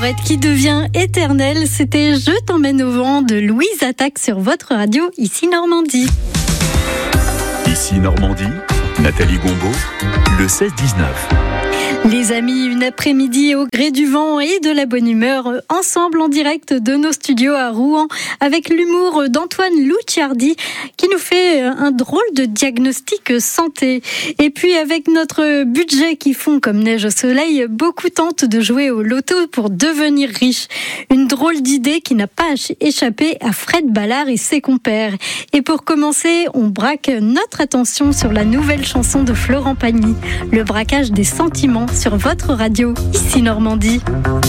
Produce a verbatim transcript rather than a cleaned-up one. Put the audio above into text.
Qui devient éternel, c'était Je t'emmène au vent de Louise Attaque sur votre radio, ici Normandie. Ici Normandie, Nathalie Gombaud, le seize dix-neuf. Les amis, une après-midi au gré du vent et de la bonne humeur, ensemble en direct de nos studios à Rouen, avec l'humour d'Antoine Louciardi qui nous fait un drôle de diagnostic santé. Et puis avec notre budget qui fond comme neige au soleil, beaucoup tentent de jouer au loto pour devenir riches. Une drôle d'idée qui n'a pas échappé à Fred Ballard et ses compères. Et pour commencer, on braque notre attention sur la nouvelle chanson de Florent Pagny, le braquage des sentiments sur votre radio, ici Normandie.